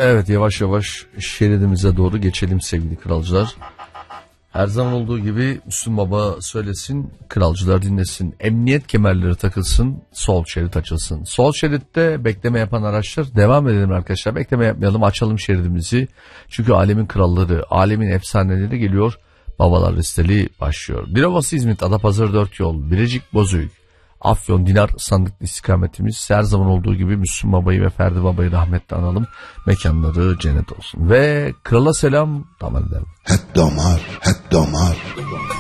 Evet, yavaş yavaş şeridimize doğru geçelim sevgili kralcılar. Her zaman olduğu gibi Müslüm Baba söylesin, kralcılar dinlesin. Emniyet kemerleri takılsın, sol şerit açılsın. Sol şeritte bekleme yapan araçlar, devam edelim arkadaşlar. Bekleme yapmayalım, açalım şeridimizi. Çünkü alemin kralları, alemin efsaneleri geliyor. Babalar listeli başlıyor. Dilovası İzmit, Adapazarı 4 yol, Bilecik Bozüyük, Afyon, Dinar, Sandıklı istikametimiz. Her zaman olduğu gibi Müslüm Baba'yı ve Ferdi Baba'yı rahmetle analım. Mekanları cennet olsun. Ve krala selam, damar edelim. Hep damar, hep damar.